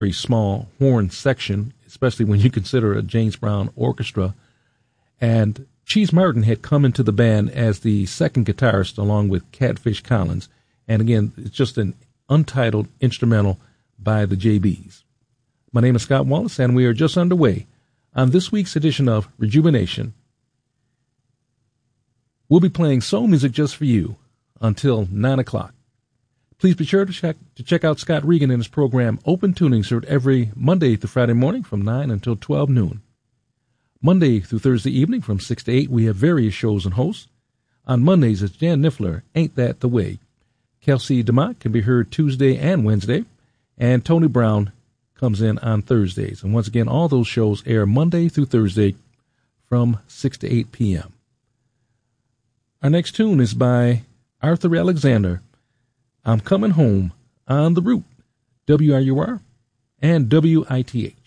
very small horn section, especially when you consider a James Brown orchestra. And Cheese Martin had come into the band as the second guitarist along with Catfish Collins. And again, it's just an untitled instrumental by the JBs. My name is Scott Wallace, and we are just underway on this week's edition of Rejuvenation. We'll be playing soul music just for you until 9 o'clock. Please be sure to check out Scott Regan and his program Open Tunings, heard every Monday through Friday morning from 9 until 12 noon. Monday through Thursday evening from 6 to 8, we have various shows and hosts. On Mondays, it's Jan Niffler, Ain't That the Way. Kelsey DeMott can be heard Tuesday and Wednesday, and Tony Brown comes in on Thursdays. And once again, all those shows air Monday through Thursday from 6 to 8 p.m. Our next tune is by Arthur Alexander, I'm Coming Home, on The Root, WRUR and WITH.